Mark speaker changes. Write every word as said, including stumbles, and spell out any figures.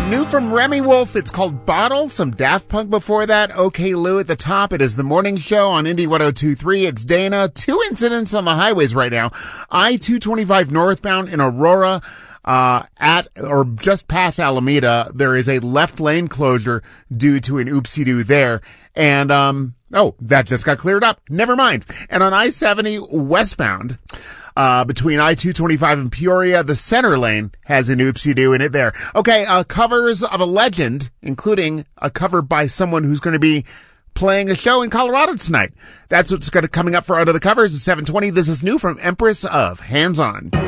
Speaker 1: New from Remy Wolf, it's called Bottle. Some Daft Punk before that. OK Lou at the top. It is the morning show on Indy one oh two point three. It's Dana. Two incidents on the highways right now. I two twenty-five northbound in Aurora, uh, at or just past Alameda. There is a left lane closure due to an oopsie-doo there. And, um, oh, that just got cleared up. Never mind. And on I seventy westbound, Uh, between I two twenty-five and Peoria, the center lane has an oopsie-doo in it there. Okay, uh, covers of a legend, including a cover by someone who's going to be playing a show in Colorado tonight. That's what's going to coming up for Out of the Covers at seven twenty. This is new from Empress of Hands On.